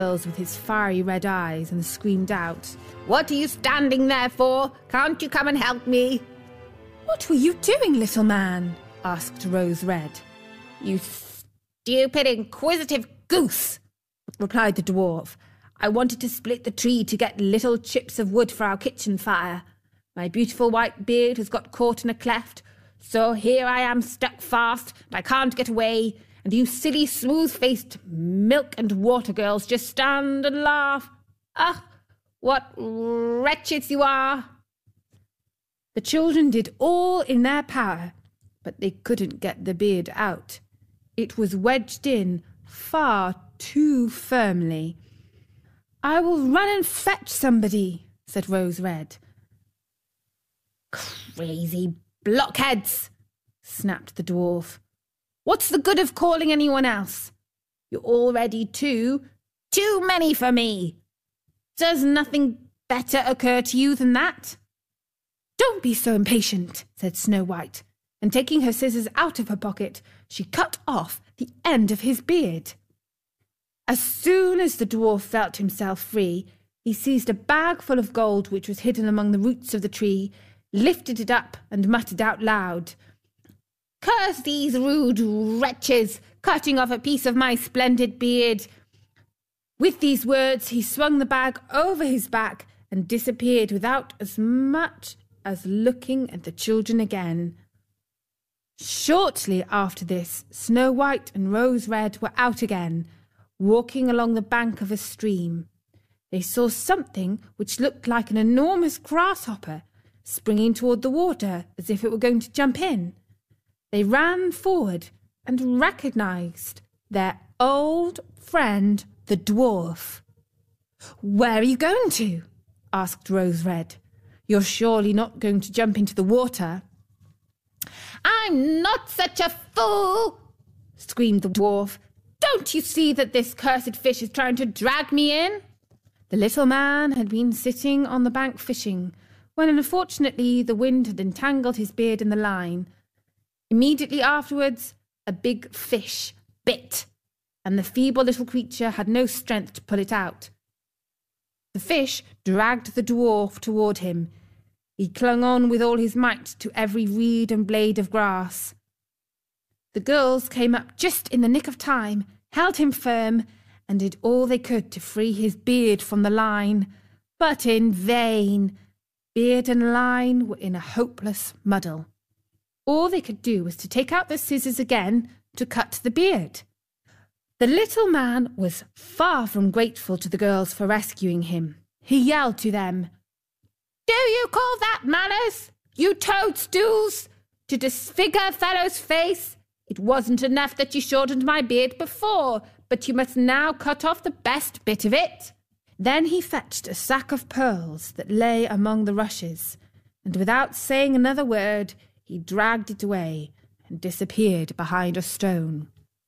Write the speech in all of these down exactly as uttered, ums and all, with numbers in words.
girls with his fiery red eyes and screamed out, "What are you standing there for? Can't you come and help me?" "What were you doing, little man?" asked Rose Red. "You stupid, inquisitive goose," replied the dwarf. "I wanted to split the tree to get little chips of wood for our kitchen fire. My beautiful white beard has got caught in a cleft, so here I am stuck fast, and I can't get away, and you silly, smooth-faced milk and water girls just stand and laugh. Ah, what wretches you are!" The children did all in their power, but they couldn't get the beard out. It was wedged in far too firmly. "I will run and fetch somebody," said Rose Red. "Crazy blockheads," snapped the dwarf. "What's the good of calling anyone else? You're already two, too many for me. Does nothing better occur to you than that?" "Don't be so impatient," said Snow White, and taking her scissors out of her pocket, she cut off the end of his beard. As soon as the dwarf felt himself free, he seized a bag full of gold which was hidden among the roots of the tree, lifted it up, and muttered out loud, "Curse these rude wretches, cutting off a piece of my splendid beard." With these words, he swung the bag over his back and disappeared without as much as looking at the children again. Shortly after this, Snow White and Rose Red were out again, walking along the bank of a stream. They saw something which looked like an enormous grasshopper springing toward the water as if it were going to jump in. They ran forward and recognized their old friend, the dwarf. "Where are you going to?" asked Rose Red. "You're surely not going to jump into the water?" "I'm not such a fool," screamed the dwarf. "Don't you see that this cursed fish is trying to drag me in?" The little man had been sitting on the bank fishing, when unfortunately the wind had entangled his beard in the line. Immediately afterwards, a big fish bit, and the feeble little creature had no strength to pull it out. The fish dragged the dwarf toward him. He clung on with all his might to every reed and blade of grass. The girls came up just in the nick of time, held him firm, and did all they could to free his beard from the line, but in vain. Beard and line were in a hopeless muddle. All they could do was to take out the scissors again to cut the beard. The little man was far from grateful to the girls for rescuing him. He yelled to them, "Do you call that manners, you toadstools, to disfigure a fellow's face? It wasn't enough that you shortened my beard before, but you must now cut off the best bit of it." Then he fetched a sack of pearls that lay among the rushes, and without saying another word, he dragged it away and disappeared behind a stone.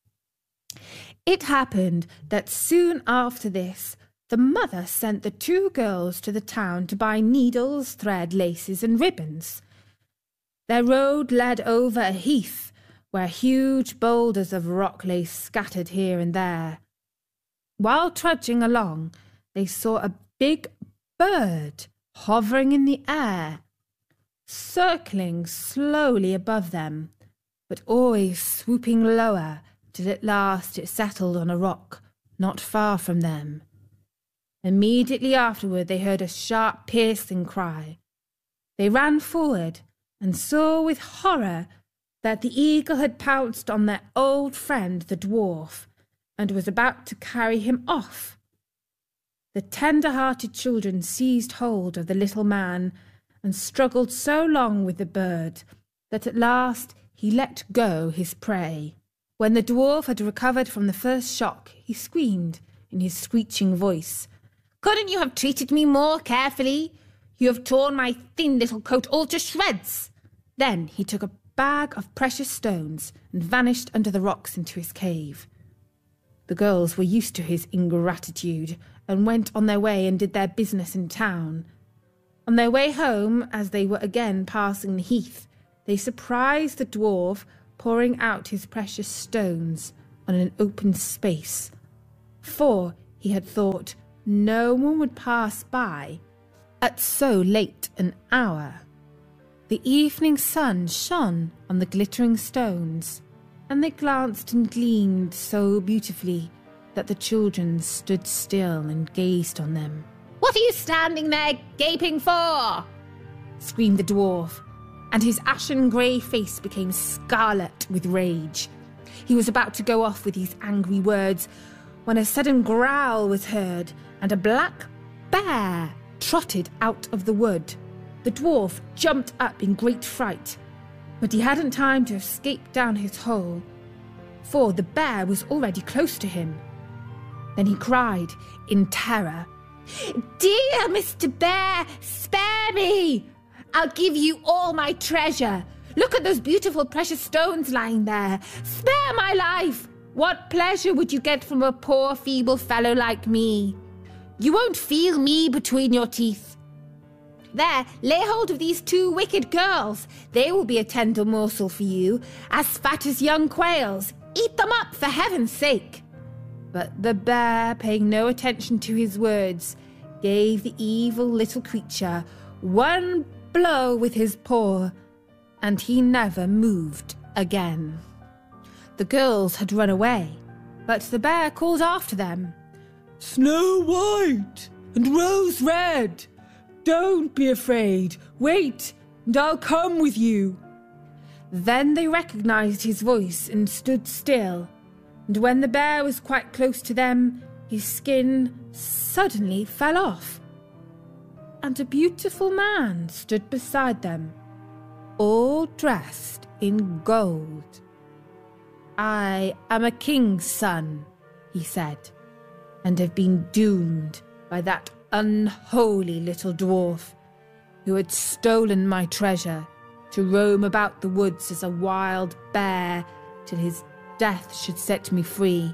It happened that soon after this, the mother sent the two girls to the town to buy needles, thread, laces, and ribbons. Their road led over a heath where huge boulders of rock lay scattered here and there. While trudging along, they saw a big bird hovering in the air, circling slowly above them, but always swooping lower till at last it settled on a rock not far from them. Immediately afterward they heard a sharp, piercing cry. They ran forward and saw with horror that the eagle had pounced on their old friend the dwarf and was about to carry him off. The tender-hearted children seized hold of the little man and struggled so long with the bird that at last he let go his prey. When the dwarf had recovered from the first shock, he screamed in his screeching voice, "Couldn't you have treated me more carefully? You have torn my thin little coat all to shreds." Then he took a bag of precious stones and vanished under the rocks into his cave. The girls were used to his ingratitude and went on their way and did their business in town. On their way home, as they were again passing the heath, they surprised the dwarf pouring out his precious stones on an open space, for he had thought no one would pass by at so late an hour. The evening sun shone on the glittering stones, and they glanced and gleamed so beautifully that the children stood still and gazed on them. "What are you standing there gaping for?" screamed the dwarf, and his ashen grey face became scarlet with rage. He was about to go off with these angry words when a sudden growl was heard, and a black bear trotted out of the wood. The dwarf jumped up in great fright, but he hadn't time to escape down his hole, for the bear was already close to him. Then he cried in terror, "Dear Mister Bear, spare me! I'll give you all my treasure. Look at those beautiful precious stones lying there. Spare my life! What pleasure would you get from a poor feeble fellow like me? You won't feel me between your teeth. There, lay hold of these two wicked girls. They will be a tender morsel for you, as fat as young quails. Eat them up, for heaven's sake." But the bear, paying no attention to his words, gave the evil little creature one blow with his paw, and he never moved again. The girls had run away, but the bear called after them, "Snow White and Rose Red, don't be afraid. Wait, and I'll come with you." Then they recognized his voice and stood still, and when the bear was quite close to them, his skin suddenly fell off, and a beautiful man stood beside them, all dressed in gold. "I am a king's son," he said, "and have been doomed by that unholy little dwarf who had stolen my treasure to roam about the woods as a wild bear till his death should set me free.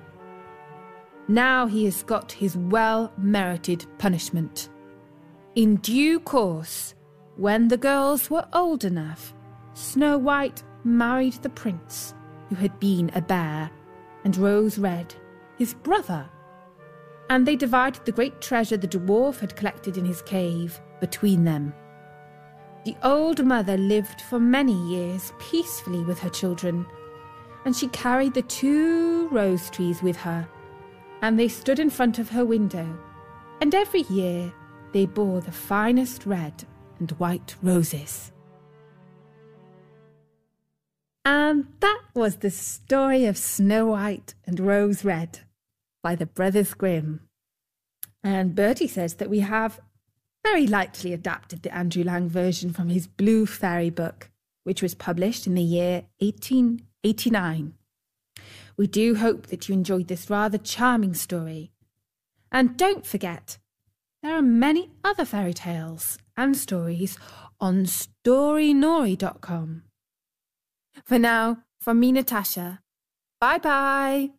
Now he has got his well-merited punishment. In due course, when the girls were old enough, Snow White married the prince who had been a bear, and Rose Red, his brother, and they divided the great treasure the dwarf had collected in his cave between them. The old mother lived for many years peacefully with her children, and she carried the two rose trees with her, and they stood in front of her window, and every year they bore the finest red and white roses. And that was the story of Snow White and Rose Red by the Brothers Grimm. And Bertie says that we have very lightly adapted the Andrew Lang version from his Blue Fairy book, which was published in the year eighteen eighty-nine. We do hope that you enjoyed this rather charming story. And don't forget, there are many other fairy tales and stories on story nori dot com. For now, from me, Natasha, bye-bye.